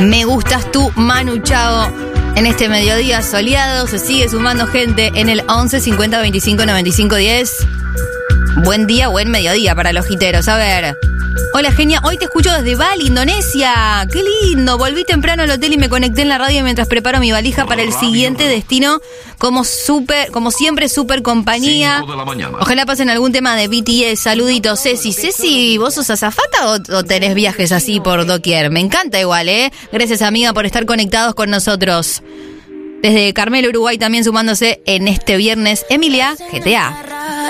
Me gustas tú, Manu Chao. En este mediodía soleado se sigue sumando gente en el 11 50 25 95 10. Buen día, buen mediodía para los jiteros. A ver. Hola, genia. Hoy te escucho desde Bali, Indonesia. ¡Qué lindo! Volví temprano al hotel y me conecté en la radio mientras preparo mi valija para el siguiente destino. Como siempre, súper compañía. Ojalá pasen algún tema de BTS. Saluditos, Ceci. Ceci, ¿vos sos azafata o tenés viajes así por doquier? Me encanta igual, ¿eh? Gracias, amiga, por estar conectados con nosotros. Desde Carmelo, Uruguay, también sumándose en este viernes, Emilia GTA.